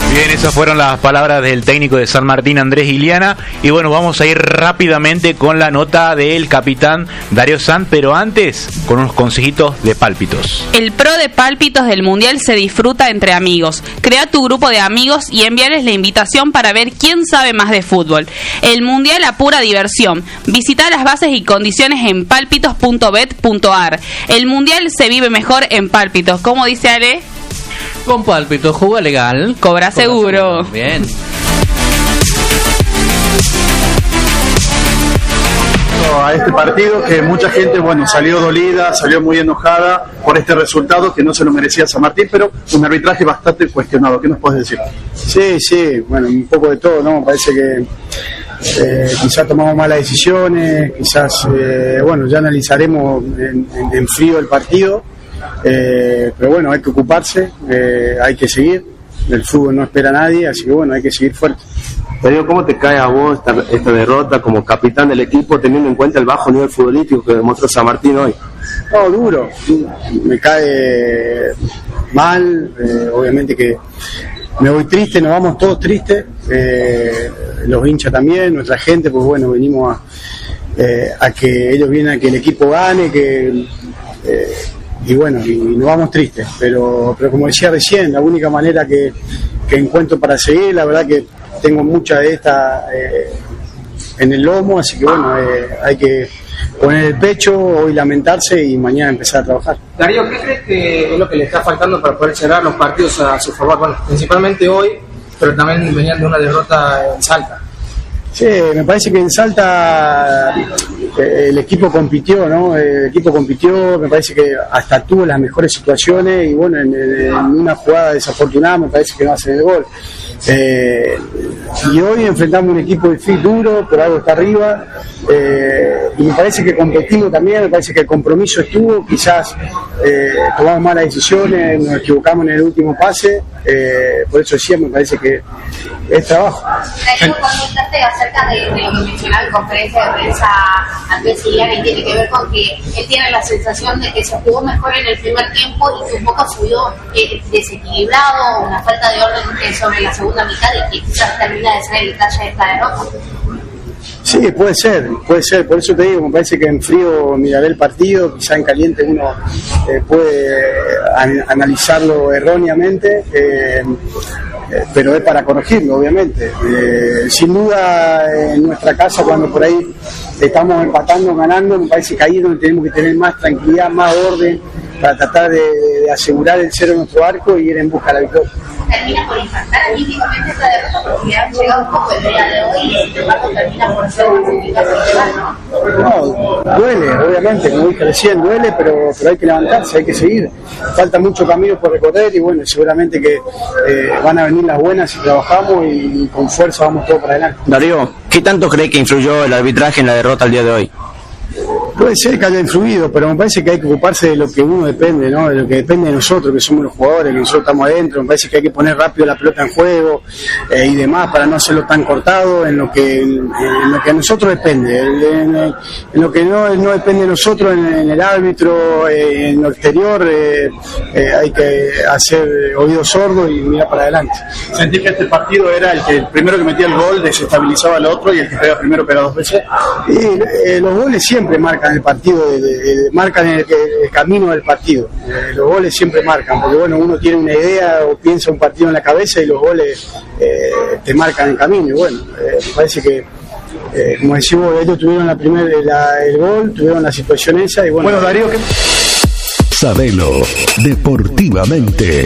Bien, esas fueron las palabras del técnico de San Martín, Andrés Iliana. Y bueno, vamos a ir rápidamente con la nota del capitán Darío Sanz, pero antes con unos consejitos de pálpitos. El pro de pálpitos del Mundial se disfruta entre amigos. Crea tu grupo de amigos y enviarles la invitación para ver quién sabe más de fútbol. El Mundial a pura diversión. Visita las bases y condiciones en pálpitos.bet.ar. El Mundial se vive mejor en pálpitos. ¿Cómo dice Ale? Con pálpitos, juega legal. Cobra seguro. Bien. A este partido que mucha gente, bueno, salió dolida, salió muy enojada por este resultado que no se lo merecía San Martín, pero un arbitraje bastante cuestionado. ¿Qué nos puedes decir? Sí, bueno, un poco de todo, ¿no? Me parece que quizás tomamos malas decisiones, quizás, bueno, ya analizaremos en frío el partido. Pero bueno, hay que ocuparse, hay que seguir, el fútbol no espera a nadie, así que bueno, hay que seguir fuerte. Darío, ¿cómo te cae a vos esta derrota como capitán del equipo, teniendo en cuenta el bajo nivel futbolístico que demostró San Martín hoy? No, duro, me cae mal, obviamente que me voy triste, nos vamos todos tristes, los hinchas también, nuestra gente, pues bueno, venimos a que ellos vienen a que el equipo gane, y bueno, y nos vamos tristes, pero como decía recién, la única manera que encuentro para seguir, la verdad que tengo mucha de esta en el lomo, así que bueno, hay que poner el pecho, hoy lamentarse y mañana empezar a trabajar. Darío, ¿qué crees que es lo que le está faltando para poder cerrar los partidos a su favor? Bueno, principalmente hoy, pero también venían de una derrota en Salta. Sí, me parece que en Salta el equipo compitió, ¿no? El equipo compitió, me parece que hasta tuvo las mejores situaciones y bueno, en una jugada desafortunada me parece que no hacen el gol. Y hoy enfrentamos un equipo difícil, duro, pero algo está arriba, y me parece que competimos también, me parece que el compromiso estuvo, quizás tomamos malas decisiones, nos equivocamos en el último pase, por eso decía, me parece que es trabajo. Darío, consultaste acerca de lo que mencionaba en conferencia de prensa Andrés Iliana, y tiene que ver con que él tiene la sensación de que se jugó mejor en el primer tiempo y que un poco subió desequilibrado, una falta de orden sobre la segunda mitad y que quizás termina de ser el detalle de esta derrota. Sí, puede ser, por eso te digo, me parece que en frío miraré el partido, quizá en caliente uno puede analizarlo erróneamente, pero es para corregirlo, obviamente. Sin duda, en nuestra casa, cuando por ahí estamos empatando, ganando, me parece que ahí es donde tenemos que tener más tranquilidad, más orden, para tratar de asegurar el cero en nuestro arco y ir en busca de la victoria. Termina por impactar anímicamente esta derrota porque han llegado un poco el día de hoy y este partido termina por ser más eficaz que el rival, ¿no? No, duele, obviamente, como dije recién, duele, pero hay que levantarse, hay que seguir. Falta mucho camino por recorrer y bueno, seguramente que van a venir las buenas si trabajamos y con fuerza vamos todos para adelante. Darío, ¿qué tanto cree que influyó el arbitraje en la derrota el día de hoy? Puede ser que haya influido, pero me parece que hay que ocuparse de lo que uno depende, ¿no? De lo que depende de nosotros, que somos los jugadores, que nosotros estamos adentro. Me parece que hay que poner rápido la pelota en juego y demás para no hacerlo tan cortado en lo que a nosotros depende. En lo que no depende de nosotros, en el árbitro, en lo exterior, hay que hacer oídos sordos y mirar para adelante. ¿Sentís que este partido era el primero que metía el gol desestabilizaba al otro y el que pega primero pega dos veces? Y los goles siempre marcan el partido, marcan el camino del partido. Los goles siempre marcan, porque bueno, uno tiene una idea o piensa un partido en la cabeza y los goles te marcan el camino. Y bueno, me parece que, como decimos, ellos tuvieron el gol, tuvieron la situación esa y bueno. Bueno, Darío, Sabelo deportivamente.